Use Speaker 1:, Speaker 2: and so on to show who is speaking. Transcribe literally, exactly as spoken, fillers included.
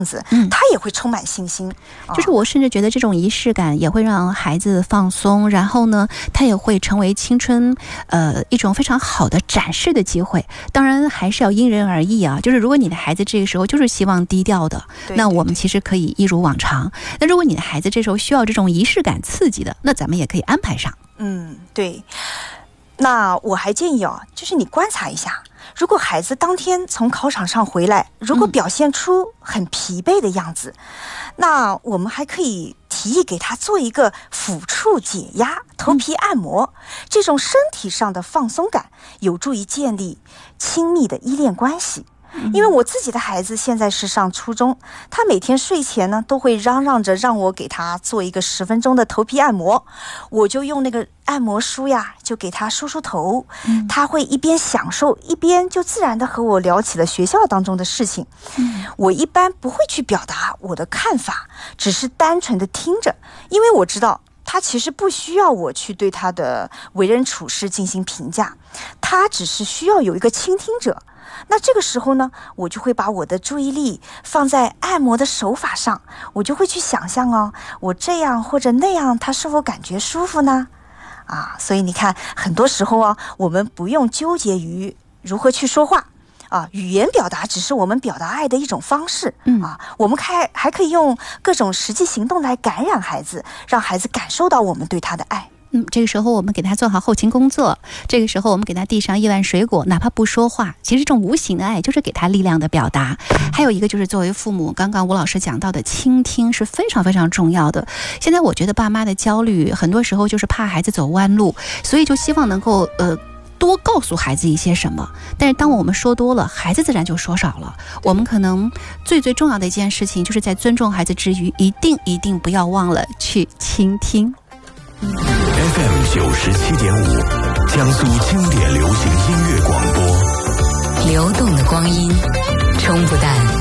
Speaker 1: 子，他也会充满信心。
Speaker 2: 就是我甚至觉得这种仪式感也会让孩子放松，然后呢，他也会成为青春呃一种非常好的展示的机会。当然还是要因人而异啊，就是如果你的孩子这个时候就是希望低调的，那我们其实可以一如往常。那如果你的孩子这时候需要这种仪式感刺激的，那咱们也可以安排上。
Speaker 1: 嗯，对。那我还建议哦，就是你观察一下，如果孩子当天从考场上回来，如果表现出很疲惫的样子，嗯、那我们还可以提议给他做一个抚触解压、头皮按摩，嗯、这种身体上的放松感有助于建立亲密的依恋关系。因为我自己的孩子现在是上初中，他每天睡前呢都会嚷嚷着让我给他做一个十分钟的头皮按摩，我就用那个按摩梳呀，就给他梳梳头，嗯、他会一边享受一边就自然的和我聊起了学校当中的事情。嗯、我一般不会去表达我的看法，只是单纯的听着，因为我知道他其实不需要我去对他的为人处事进行评价，他只是需要有一个倾听者。那这个时候呢，我就会把我的注意力放在按摩的手法上，我就会去想象哦，我这样或者那样，他是否感觉舒服呢？啊，所以你看，很多时候啊，我们不用纠结于如何去说话啊，语言表达只是我们表达爱的一种方式。嗯啊，我们还还可以用各种实际行动来感染孩子，让孩子感受到我们对他的爱。
Speaker 2: 嗯，这个时候我们给他做好后勤工作，这个时候我们给他递上一碗水果，哪怕不说话，其实这种无形的爱就是给他力量的表达。还有一个就是作为父母，刚刚吴老师讲到的倾听是非常非常重要的。现在我觉得爸妈的焦虑很多时候就是怕孩子走弯路，所以就希望能够呃多告诉孩子一些什么，但是当我们说多了，孩子自然就说少了。我们可能最最重要的一件事情，就是在尊重孩子之余，一定一定不要忘了去倾听。
Speaker 3: F M 九十七点五，江苏经典流行音乐广播，
Speaker 4: 流动的光阴，冲不淡